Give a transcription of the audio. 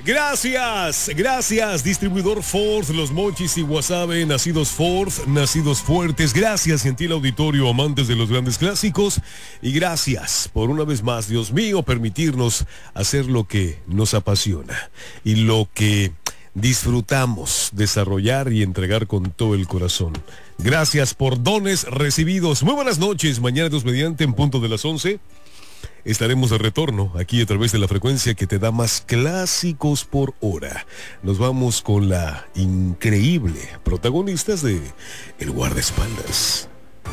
Gracias, distribuidor Ford, Los Mochis y Wasabe, nacidos Ford, nacidos fuertes. Gracias, gentil auditorio, amantes de los grandes clásicos. Y gracias por una vez más, Dios mío, permitirnos hacer lo que nos apasiona y lo que disfrutamos desarrollar y entregar con todo el corazón. Gracias por dones recibidos. Muy buenas noches. Mañana, Dios mediante, en punto de las 11. Estaremos de retorno aquí a través de la frecuencia que te da más clásicos por hora. Nos vamos con la increíble protagonistas de El Guardaespaldas.